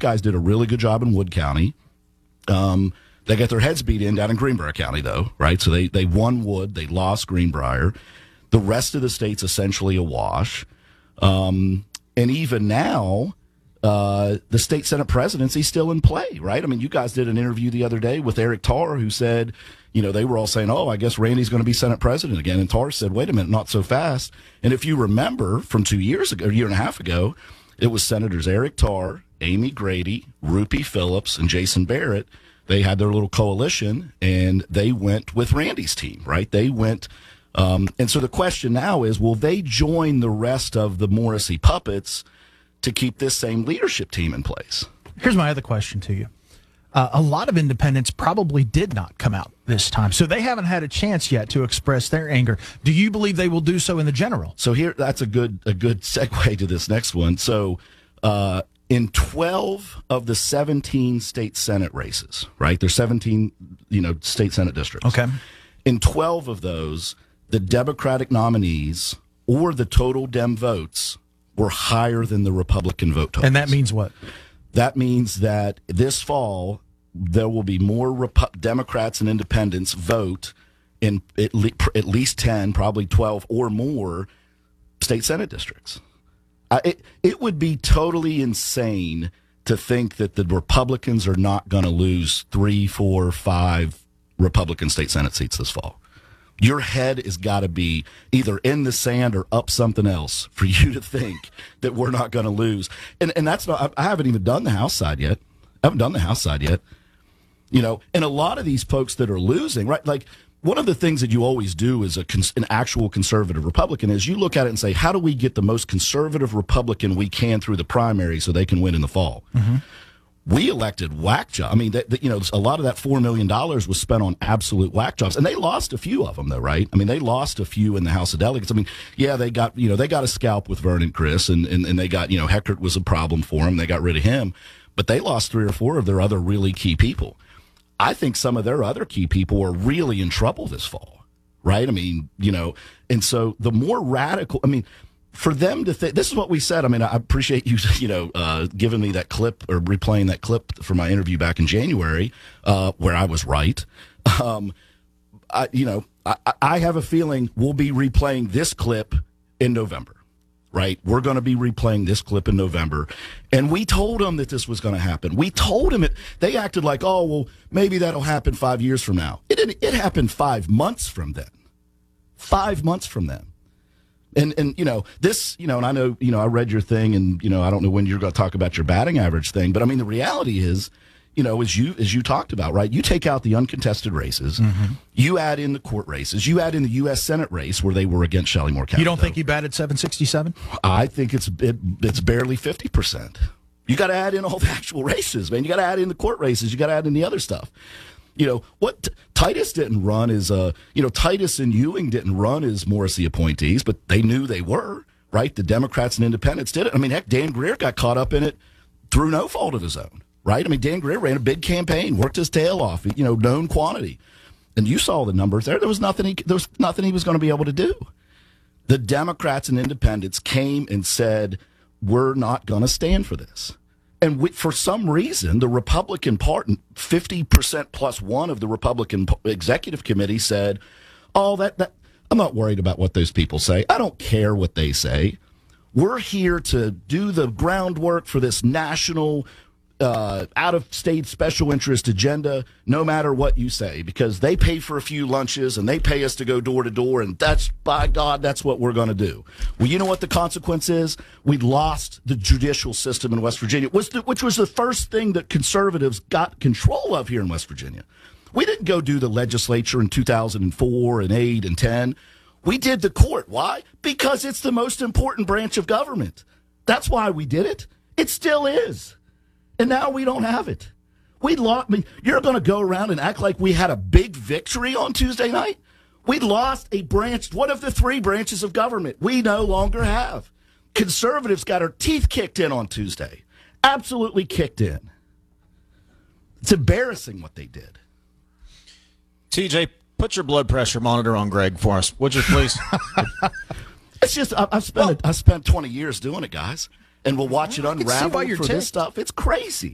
guys did a really good job in Wood County. They got their heads beat in down in Greenbrier County, though, right? So they won Wood, they lost Greenbrier. The rest of the state's essentially a wash. And even now, the state Senate presidency's still in play, right? I mean, you guys did an interview the other day with Eric Tarr, who said, they were all saying, oh, I guess Randy's going to be Senate president again. And Tarr said, wait a minute, not so fast. And if you remember from 2 years ago, a year and a half ago, it was Senators Eric Tarr, Amy Grady, Rupi Phillips, and Jason Barrett. They had their little coalition, and they went with Randy's team, right? They went, and so the question now is, will they join the rest of the Morrissey puppets to keep this same leadership team in place? Here's my other question to you. A lot of independents probably did not come out this time, so they haven't had a chance yet to express their anger. Do you believe they will do so in the general? So that's a good segue to this next one. So in 12 of the 17 state Senate races, right? There's 17, state Senate districts. Okay. In 12 of those, the Democratic nominees or the total Dem votes were higher than the Republican vote totals. And that means what? That means that this fall, there will be more Democrats and independents vote in at least 10, probably 12 or more state Senate districts. It would be totally insane to think that the Republicans are not going to lose 3, 4, 5 Republican state Senate seats this fall. Your head has got to be either in the sand or up something else for you to think that we're not going to lose. And that's not, I haven't even done the House side yet. And a lot of these folks that are losing, right? Like, one of the things that you always do as an actual conservative Republican is you look at it and say, how do we get the most conservative Republican we can through the primary so they can win in the fall? Mm-hmm. We elected whack jobs. I mean, a lot of that $4 million was spent on absolute whack jobs, and they lost a few of them, though, right? I mean, they lost a few in the House of Delegates. I mean, yeah, they got a scalp with Vernon Criss, and they got, Heckert was a problem for them. They got rid of him, but they lost 3 or 4 of their other really key people. I think some of their other key people are really in trouble this fall, right? I mean, and so the more radical, for them to think, this is what we said. I mean, I appreciate you, giving me that clip or replaying that clip for my interview back in January, where I was right. I have a feeling we'll be replaying this clip in November, right? We're going to be replaying this clip in November. And we told them that this was going to happen. We told them it. They acted like, oh, well, maybe that'll happen 5 years from now. It happened 5 months from then. 5 months from then. And this, and I know, I read your thing, and, I don't know when you're going to talk about your batting average thing, but I mean, the reality is, as you talked about, right, you take out the uncontested races, mm-hmm. You add in the court races, you add in the U.S. Senate race where they were against Shelley Moore County. You don't think he batted 767? I think it's barely 50%. You got to add in all the actual races, man. You got to add in the court races. You got to add in the other stuff. What Titus didn't run is, Titus and Ewing didn't run as Morrissey appointees, but they knew they were, right? The Democrats and independents did it. I mean, heck, Dan Greer got caught up in it through no fault of his own, right? I mean, Dan Greer ran a big campaign, worked his tail off, known quantity. And you saw the numbers there. There was nothing he was going to be able to do. The Democrats and independents came and said, we're not going to stand for this. And for some reason, the Republican Party, 50% plus one of the Republican Executive Committee said, oh, that I'm not worried about what those people say. I don't care what they say. We're here to do the groundwork for this national out-of-state special interest agenda, no matter what you say, because they pay for a few lunches and they pay us to go door to door, and that's, by God, that's what we're going to do. Well, you know what the consequence is? We lost the judicial system in West Virginia, which was the first thing that conservatives got control of here in West Virginia. We didn't go do the legislature in 2004 and 8 and 10. We did the court. Why? Because it's the most important branch of government. That's why we did it. It still is. And now we don't have it. We lost. You're going to go around and act like we had a big victory on Tuesday night? We lost a branch, one of the 3 branches of government we no longer have. Conservatives got our teeth kicked in on Tuesday. Absolutely kicked in. It's embarrassing what they did. TJ, put your blood pressure monitor on Greg for us, would you please? It's just, I spent 20 years doing it, guys. And we'll watch it unravel for this stuff. It's crazy.